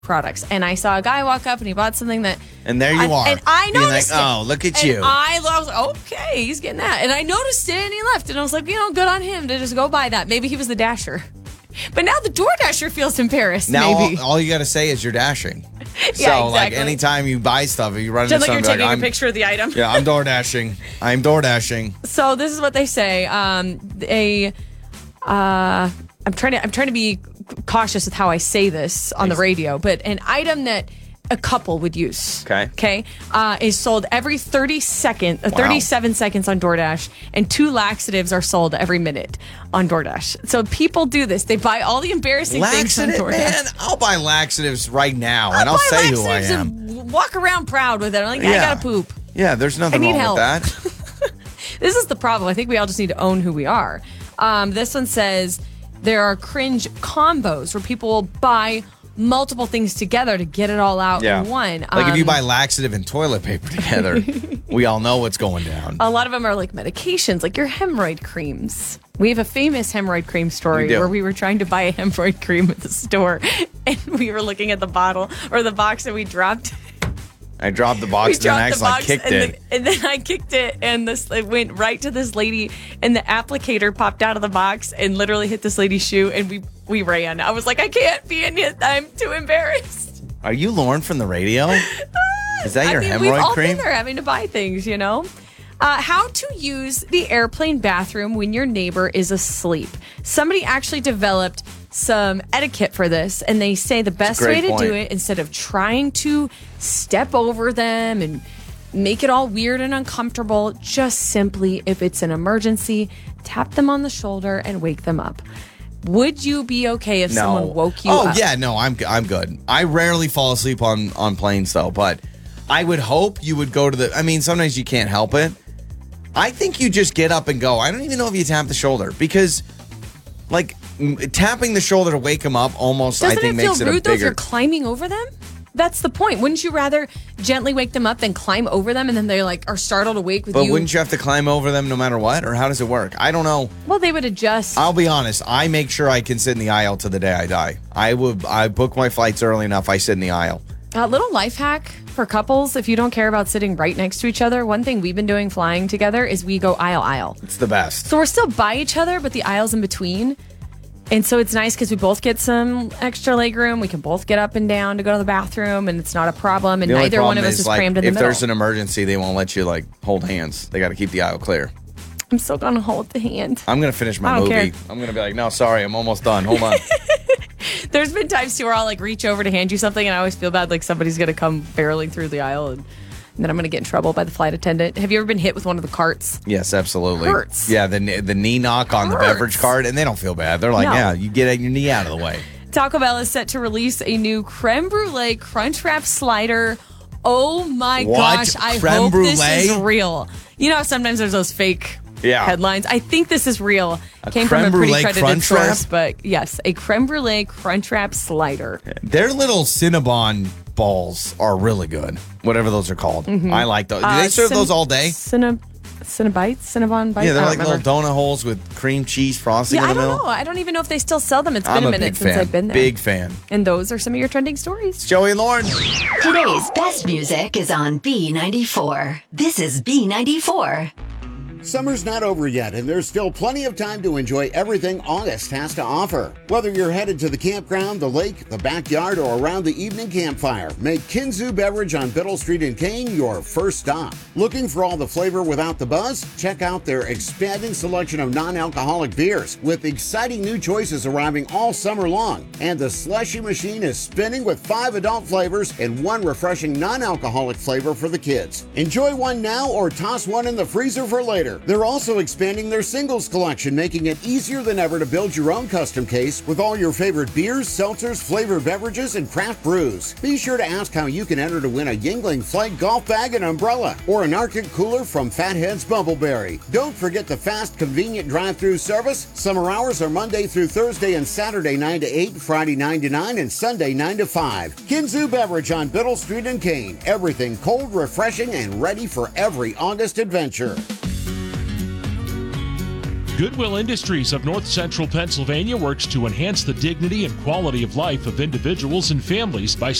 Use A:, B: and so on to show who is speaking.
A: products. And I saw a guy walk up and he bought something that...
B: And there you are.
A: And I noticed
B: like, oh, look at you.
A: I was like, okay, he's getting that. And I noticed it and he left. And I was like, good on him to just go buy that. Maybe he was the Dasher. But now the DoorDasher feels embarrassed,
B: now
A: maybe.
B: all you got to say is you're dashing.
A: Yeah,
B: like anytime you buy stuff, you run into
A: like
B: something
A: you're taking a picture of the item.
B: Yeah, I'm door dashing. I'm door dashing.
A: So this is what they say. I'm trying to be cautious with how I say this on the radio, but an item that a couple would use. Okay. Is sold every 37 seconds on DoorDash, and 2 laxatives are sold every minute on DoorDash. So people do this. They buy all the embarrassing things on DoorDash.
B: Man, I'll buy laxatives right now, and I'll say who I am.
A: And walk around proud with it. I'm like, I gotta poop.
B: Yeah, there's nothing wrong with that.
A: This is the problem. I think we all just need to own who we are. This one says there are cringe combos where people will buy multiple things together to get it all out in one.
B: Like if you buy laxative and toilet paper together, we all know what's going down.
A: A lot of them are like medications, like your hemorrhoid creams. We have a famous hemorrhoid cream story where we were trying to buy a hemorrhoid cream at the store, and we were looking at the bottle or the box, and we dropped.
B: I dropped the box and then I actually kicked it.
A: And then I kicked it, and it went right to this lady, and the applicator popped out of the box and literally hit this lady's shoe, and we ran. I was like, I can't be in it. I'm too embarrassed.
B: Are you Lauren from the radio? Is that your hemorrhoid
A: we've all
B: cream?
A: Been there having to buy things, How to use the airplane bathroom when your neighbor is asleep. Somebody actually developed some etiquette for this, and they say the best way to do it, instead of trying to step over them and make it all weird and uncomfortable, just simply, if it's an emergency, tap them on the shoulder and wake them up. Would you be okay if someone woke you up?
B: Oh, yeah, no, I'm good. I rarely fall asleep on planes, though, but I would hope you would go to sometimes you can't help it. I think you just get up and go. I don't even know if you tap the shoulder, because tapping the shoulder to wake them up almost, I think, makes it a bigger...
A: Doesn't it feel rude, though, if you're climbing over them? That's the point. Wouldn't you rather gently wake them up than climb over them, and then they are startled awake with you?
B: But wouldn't you have to climb over them no matter what? Or how does it work? I don't know.
A: Well, they would adjust.
B: I'll be honest. I make sure I can sit in the aisle to the day I die. I book my flights early enough. I sit in the aisle.
A: A little life hack for couples, if you don't care about sitting right next to each other, one thing we've been doing flying together is we go aisle.
B: It's the best.
A: So we're still by each other, but the aisle's in between. And so it's nice because we both get some extra leg room. We can both get up and down to go to the bathroom, and it's not a problem. And neither one of us is crammed in the middle.
B: If there's an emergency, they won't let you hold hands. They got to keep the aisle clear.
A: I'm still going to hold the hand.
B: I'm going to finish my movie. Care. I'm going to be like, no, sorry, I'm almost done. Hold on.
A: There's been times too where I'll reach over to hand you something, and I always feel bad like somebody's going to come barreling through the aisle, and then I'm going to get in trouble by the flight attendant. Have you ever been hit with one of the carts?
B: Yes, absolutely.
A: Hurts.
B: Yeah, the knee knock on the beverage cart, and they don't feel bad. They're like, yeah, you get your knee out of the way. Taco
A: Bell is set to release a new creme brulee crunch wrap slider. Oh my gosh, I hope this is real. You know how sometimes there's those fake headlines? I think this is real. Came from a pretty credited source, but yes, a creme brulee crunch wrap slider.
B: Their little Cinnabon balls are really good. Whatever those are called. Mm-hmm. I like those. Do they serve those all day?
A: Cinnabon bites?
B: Yeah, they're like little donut holes with cream cheese frosting in the middle.
A: I don't know. I don't even know if they still sell them. It's been a minute since I've been there.
B: Big fan.
A: And those are some of your trending stories.
B: It's Joey and Lauren.
C: Today's best music is on B94. This is B94.
D: Summer's not over yet, and there's still plenty of time to enjoy everything August has to offer. Whether you're headed to the campground, the lake, the backyard, or around the evening campfire, make Kinzu Beverage on Biddle Street in Kane your first stop. Looking for all the flavor without the buzz? Check out their expanding selection of non-alcoholic beers, with exciting new choices arriving all summer long. And the slushy machine is spinning with 5 adult flavors and 1 refreshing non-alcoholic flavor for the kids. Enjoy one now or toss one in the freezer for later. They're also expanding their singles collection, making it easier than ever to build your own custom case with all your favorite beers, seltzers, flavored beverages, and craft brews. Be sure to ask how you can enter to win a Yingling Flight golf bag and umbrella, or an Arctic cooler from Fathead's Bumbleberry. Don't forget the fast, convenient drive-through service. Summer hours are Monday through Thursday and Saturday 9 to 8, Friday 9 to 9, and Sunday 9 to 5. Kinzu Beverage on Biddle Street in Kane. Everything cold, refreshing, and ready for every August adventure.
E: Goodwill Industries of North Central Pennsylvania works to enhance the dignity and quality of life of individuals and families by